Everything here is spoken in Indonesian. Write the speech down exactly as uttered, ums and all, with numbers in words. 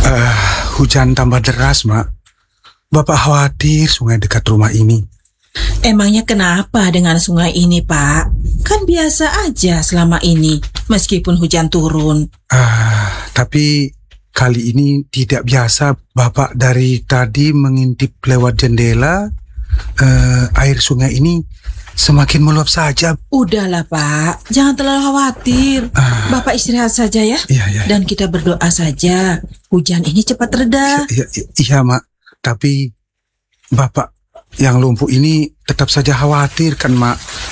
Uh, hujan tambah deras, Mak. Bapak khawatir sungai dekat rumah ini. Emangnya kenapa dengan sungai ini, Pak? Kan biasa aja selama ini, meskipun hujan turun. Uh, tapi kali ini tidak biasa. Bapak dari tadi mengintip lewat jendela. Uh, air sungai ini semakin meluap saja. Udahlah, Pak, jangan terlalu khawatir. uh, Bapak istirahat saja ya. Iya, iya. Dan kita berdoa saja hujan ini cepat reda. Iya, iya, iya Mak. Tapi Bapak yang lumpuh ini tetap saja khawatir kan, Mak.